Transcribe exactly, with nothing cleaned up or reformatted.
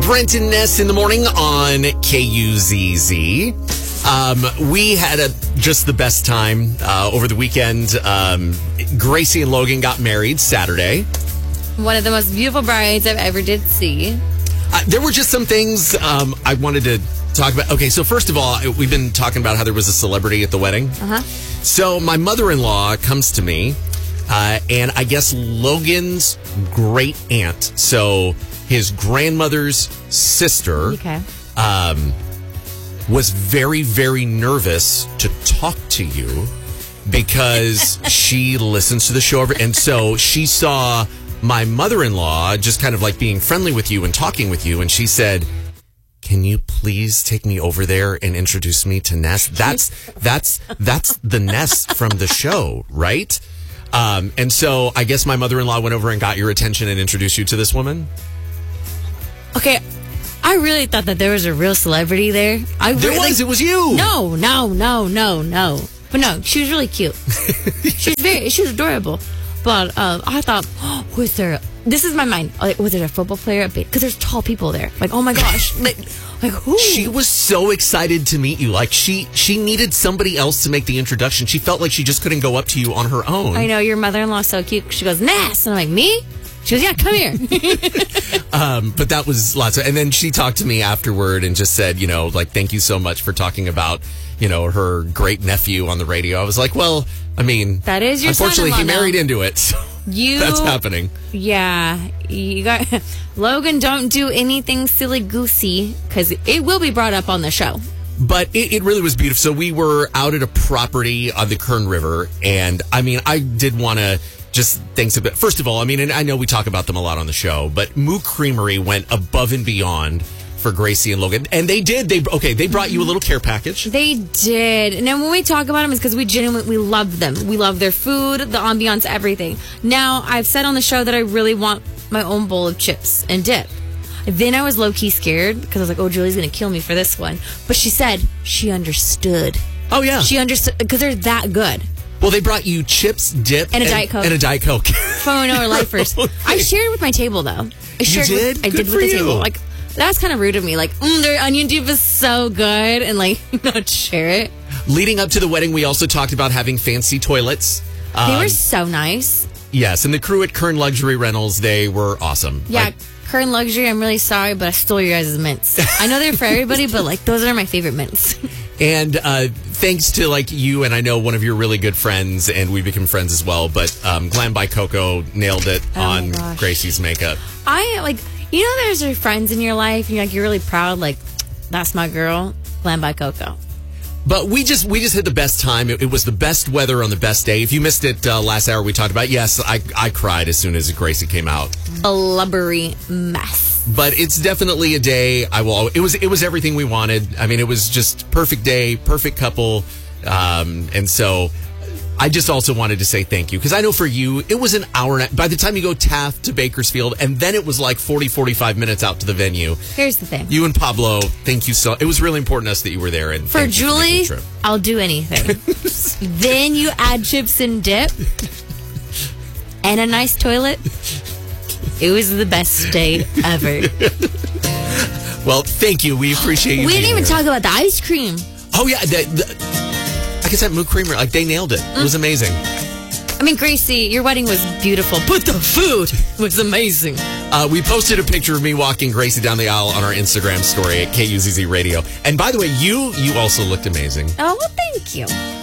Brent and Ness in the morning on K U Z Z. Um, we had a, just the best time uh, over the weekend. Um, Gracie and Logan got married Saturday. One of the most beautiful brides I've ever did see. Uh, there were just some things um, I wanted to talk about. Okay, so first of all, we've been talking about how there was a celebrity at the wedding. Uh-huh. So my mother-in-law comes to me, uh, and I guess Logan's great aunt, so his grandmother's sister, Okay. um, was very, very nervous to talk to you because she listens to the show. Every, and so she saw my mother-in-law just kind of like being friendly with you and talking with you. And she said, can you please take me over there and introduce me to Ness? That's, that's, that's the Ness from the show, right? Um, and so I guess my mother-in-law went over and got your attention and introduced you to this woman. Okay, I really thought that there was a real celebrity there. I There really, was, it was you. No, no, no, no, no. But no, she was really cute. She was very, she was adorable. But uh, I thought, oh, was there? This is my mind. Like, was it a football player? Because there's tall people there. Like, oh my gosh, like, like who? She was so excited to meet you. Like she, she needed somebody else to make the introduction. She felt like she just couldn't go up to you on her own. I know, your mother-in-law's so cute. She goes, Ness, and I'm like, me? She goes, yeah, come here. um, but that was lots of, and then she talked to me afterward and just said, you know, like, thank you so much for talking about, you know, her great nephew on the radio. I was like, well, I mean, that is your unfortunately, he son-in-law married now. into it. So You, that's happening. Yeah, you got Logan. Don't do anything silly goosey because it will be brought up on the show. But it, it really was beautiful. So we were out at a property on the Kern River, and I mean, I did want to just thanks a bit. First of all, I mean, and I know we talk about them a lot on the show, but Moo Creamery went above and beyond for Gracie and Logan, and they did. They okay. They brought you a little care package. They did. And then when we talk about them, it's because we genuinely we love them. We love their food, the ambiance, everything. Now, I've said on the show that I really want my own bowl of chips and dip. Then I was low-key scared because I was like, oh, Julie's going to kill me for this one. But she said she understood. Oh, yeah. She understood because they're that good. Well, they brought you chips, dip, And a Diet Coke. And a Diet Coke. Phone or lifers. Okay. I shared with my table, though. I shared You did? With, I Good did for with the you. table. Like, that's kind of rude of me. Like, mm, their onion dip is so good. And, like, not share it. Leading up to the wedding, we also talked about having fancy toilets. Um, They were so nice. Yes, and the crew at Kern Luxury Rentals, they were awesome. Yeah, Like, Kern Luxury, I'm really sorry, but I stole your guys' mints. I know they're for everybody, but, like, those are my favorite mints. and uh, thanks to, like, you and I know one of your really good friends, and we become friends as well, but um, Glam by Coco nailed it Oh my on gosh. Gracie's makeup. I, like, you know there's your friends in your life, and you're, like, you're really proud, like, that's my girl, Glam by Coco. But we just we just had the best time. It, it was the best weather on the best day. If you missed it uh, last hour, we talked about, yes, I, I cried as soon as Gracie came out. Blubbery mess. But it's definitely a day I will. It was it was everything we wanted. I mean, it was just perfect day, perfect couple, um, and so I just also wanted to say thank you because I know for you it was an hour. And, by the time you go Taft to Bakersfield, and then it was like forty, forty-five minutes out to the venue. Here's the thing. You and Pablo, thank you so. It was really important to us that you were there. And For thank you for making Julie, the trip. I'll do anything. Then you add chips and dip and a nice toilet. It was the best day ever. Well, thank you. We appreciate you. We didn't being even there. talk about the ice cream. Oh yeah, the, the, like I said, Moo Creamery, like they nailed it. It was amazing. I mean, Gracie, your wedding was beautiful, but the food was amazing. Uh, we posted a picture of me walking Gracie down the aisle on our Instagram story at K U Z Z Radio. And by the way, you you also looked amazing. Oh, well, thank you.